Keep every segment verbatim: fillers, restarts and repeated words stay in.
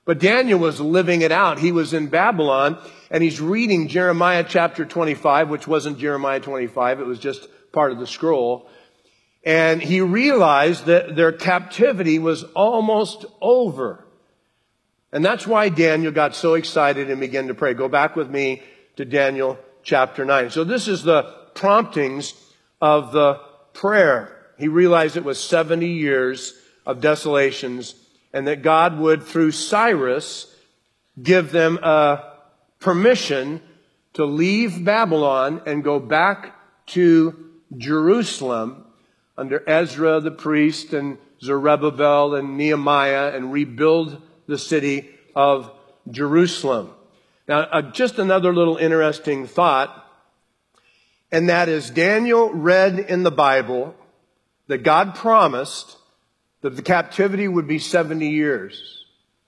But Daniel was living it out. He was in Babylon, and he's reading Jeremiah chapter twenty-five, which wasn't Jeremiah twenty-five. It was just part of the scroll. And he realized that their captivity was almost over. And that's why Daniel got so excited and began to pray. Go back with me to Daniel chapter nine. So this is the promptings of the prayer. He realized it was seventy years of desolations, and that God would, through Cyrus, give them a permission to leave Babylon and go back to Jerusalem under Ezra the priest and Zerubbabel and Nehemiah, and rebuild the city of Jerusalem. Now, uh, just another little interesting thought, and that is Daniel read in the Bible that God promised that the captivity would be seventy years.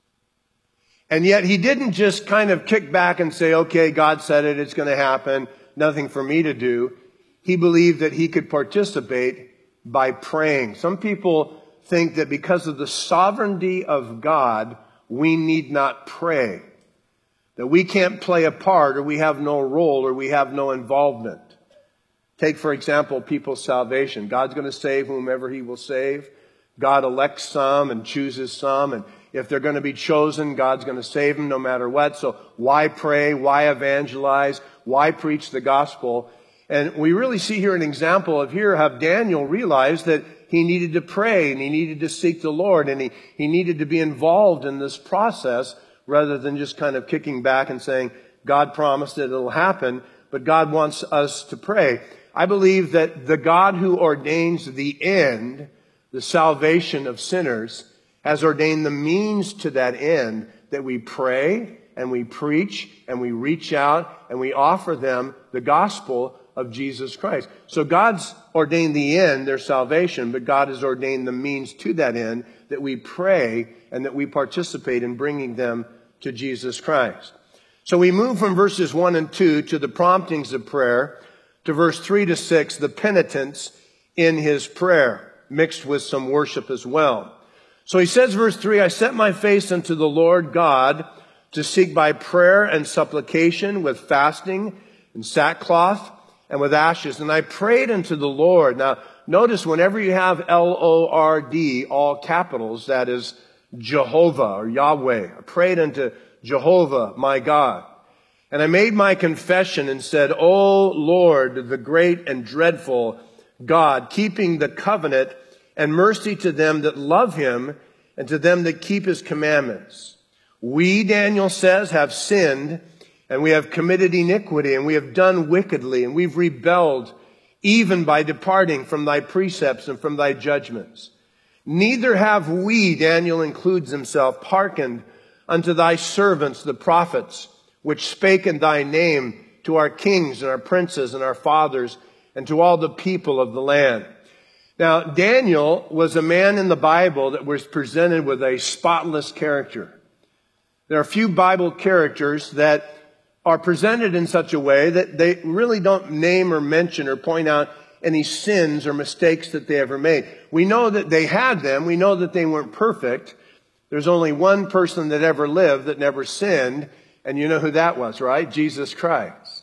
And yet he didn't just kind of kick back and say, okay, God said it, it's going to happen, nothing for me to do. He believed that he could participate by praying. Some people think that because of the sovereignty of God, we need not pray. That we can't play a part, or we have no role, or we have no involvement. Take, for example, people's salvation. God's going to save whomever he will save. God elects some and chooses some, and if they're going to be chosen, God's going to save them no matter what. So why pray? Why evangelize? Why preach the gospel? And we really see here an example of here how Daniel realized that he needed to pray and he needed to seek the Lord, and he, he needed to be involved in this process rather than just kind of kicking back and saying, God promised that it'll happen, but God wants us to pray. I believe that the God who ordains the end, the salvation of sinners, has ordained the means to that end, that we pray and we preach and we reach out and we offer them the gospel of Jesus Christ. So God's ordained the end, their salvation, but God has ordained the means to that end, that we pray and that we participate in bringing them to Jesus Christ. So we move from verses one and two to the promptings of prayer, to verse three to six, the penitence in his prayer, mixed with some worship as well. So he says, verse three, I set my face unto the Lord God to seek by prayer and supplication with fasting and sackcloth and with ashes. And I prayed unto the Lord. Now, notice whenever you have L O R D, all capitals, that is Jehovah or Yahweh. I prayed unto Jehovah, my God. And I made my confession and said, O Lord, the great and dreadful God, keeping the covenant and mercy to them that love him and to them that keep his commandments. We, Daniel says, have sinned, and we have committed iniquity, and we have done wickedly, and we've rebelled, even by departing from thy precepts and from thy judgments. Neither have we, Daniel includes himself, hearkened unto thy servants, the prophets, which spake in thy name to our kings and our princes and our fathers, and to all the people of the land. Now, Daniel was a man in the Bible that was presented with a spotless character. There are few Bible characters that are presented in such a way that they really don't name or mention or point out any sins or mistakes that they ever made. We know that they had them. We know that they weren't perfect. There's only one person that ever lived that never sinned, and you know who that was, right? Jesus Christ.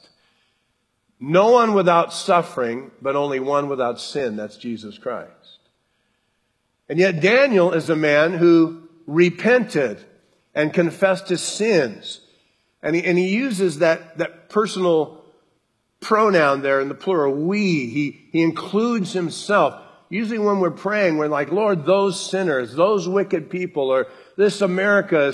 No one without suffering, but only one without sin. That's Jesus Christ. And yet Daniel is a man who repented and confessed his sins. And he, and he uses that, that personal pronoun there in the plural, we. He, he includes himself. Usually when we're praying, we're like, Lord, those sinners, those wicked people, or this America